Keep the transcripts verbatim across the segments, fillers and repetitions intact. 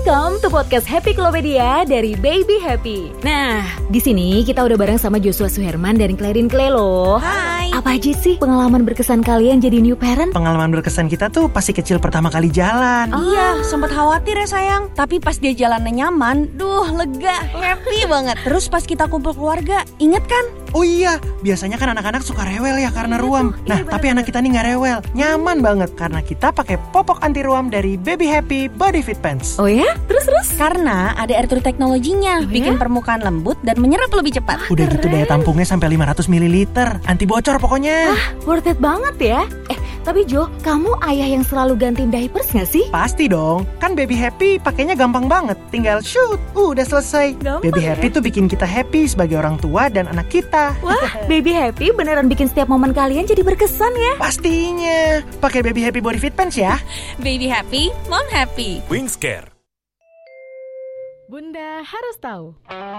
Welcome to podcast Happy Klopedia dari Baby Happy. Nah, di sini kita udah bareng sama Joshua Suherman dan Clarin Clay loh. Hai. Apa aja sih pengalaman berkesan kalian jadi new parent? Pengalaman berkesan kita tuh pasti kecil pertama kali jalan. Oh. Iya, sempat khawatir ya sayang. Tapi pas dia jalannya nyaman, duh lega, happy banget. Terus pas kita kumpul keluarga, inget kan? Oh iya, biasanya kan anak-anak suka rewel ya karena Iya ruam. tuh, Nah, iya tapi anak kita nih nggak rewel, nyaman banget karena kita pakai popok anti ruam dari Baby Happy Body Fit Pants. Oh ya? Terus-terus? Karena ada air true teknologinya, Oh, bikin ya? permukaan lembut dan menyerap lebih cepat. Udah gitu keren. daya tampungnya sampai lima ratus mililiter, anti bocor pokoknya. Wah, worth it banget ya. Eh, tapi Jo, kamu ayah yang selalu gantiin diapers gak sih? Pasti dong, kan Baby Happy pakainya gampang banget, tinggal shoot, uh, udah selesai. Gampang Baby ya? Happy tuh bikin kita happy sebagai orang tua dan anak kita. Wah, Baby Happy beneran bikin setiap momen kalian jadi berkesan ya. Pastinya, pakai Baby Happy Body Fit Pants ya. Baby happy, mom happy. Wingscare. Bunda harus tahu.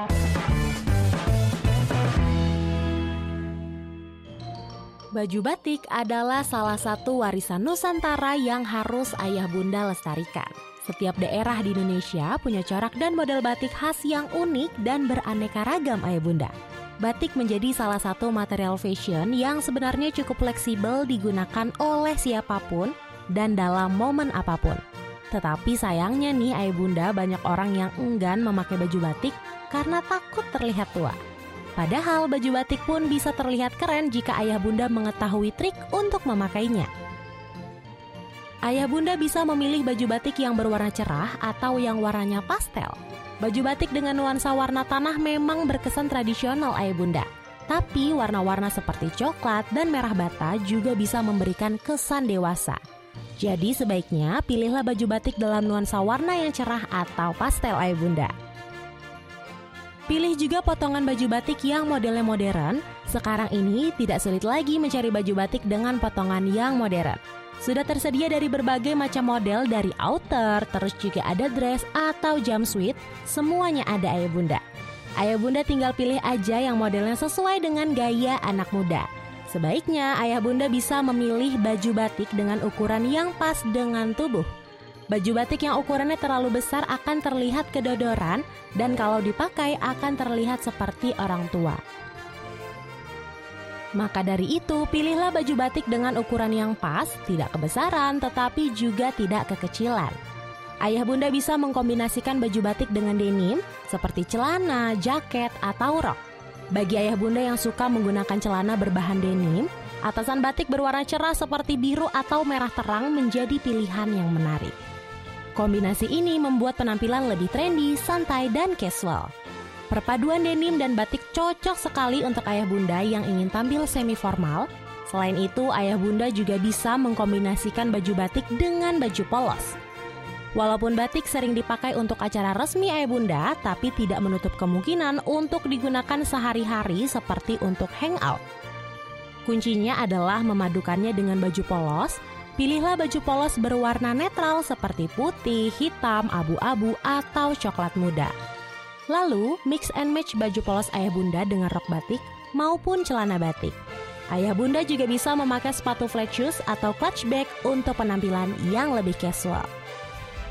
Baju batik adalah salah satu warisan Nusantara yang harus ayah bunda lestarikan. Setiap daerah di Indonesia punya corak dan model batik khas yang unik dan beraneka ragam ayah bunda. Batik menjadi salah satu material fashion yang sebenarnya cukup fleksibel digunakan oleh siapapun dan dalam momen apapun. Tetapi sayangnya nih ayah bunda, banyak orang yang enggan memakai baju batik karena takut terlihat tua. Padahal baju batik pun bisa terlihat keren jika ayah bunda mengetahui trik untuk memakainya. Ayah bunda bisa memilih baju batik yang berwarna cerah atau yang warnanya pastel. Baju batik dengan nuansa warna tanah memang berkesan tradisional ayah bunda. Tapi warna-warna seperti coklat dan merah bata juga bisa memberikan kesan dewasa. Jadi sebaiknya pilihlah baju batik dalam nuansa warna yang cerah atau pastel ayah bunda. Pilih juga potongan baju batik yang modelnya modern. Sekarang ini tidak sulit lagi mencari baju batik dengan potongan yang modern. Sudah tersedia dari berbagai macam model, dari outer, terus juga ada dress atau jumpsuit, semuanya ada ayah bunda. Ayah bunda tinggal pilih aja yang modelnya sesuai dengan gaya anak muda. Sebaiknya ayah bunda bisa memilih baju batik dengan ukuran yang pas dengan tubuh. Baju batik yang ukurannya terlalu besar akan terlihat kedodoran dan kalau dipakai akan terlihat seperti orang tua. Maka dari itu, pilihlah baju batik dengan ukuran yang pas, tidak kebesaran tetapi juga tidak kekecilan. Ayah bunda bisa mengkombinasikan baju batik dengan denim seperti celana, jaket, atau rok. Bagi ayah bunda yang suka menggunakan celana berbahan denim, atasan batik berwarna cerah seperti biru atau merah terang menjadi pilihan yang menarik. Kombinasi ini membuat penampilan lebih trendy, santai, dan casual. Perpaduan denim dan batik cocok sekali untuk ayah bunda yang ingin tampil semi formal. Selain itu, ayah bunda juga bisa mengkombinasikan baju batik dengan baju polos. Walaupun batik sering dipakai untuk acara resmi ayah bunda, tapi tidak menutup kemungkinan untuk digunakan sehari-hari seperti untuk hangout. Kuncinya adalah memadukannya dengan baju polos. Pilihlah baju polos berwarna netral seperti putih, hitam, abu-abu, atau coklat muda. Lalu, mix and match baju polos ayah bunda dengan rok batik maupun celana batik. Ayah bunda juga bisa memakai sepatu flat shoes atau clutch bag untuk penampilan yang lebih casual.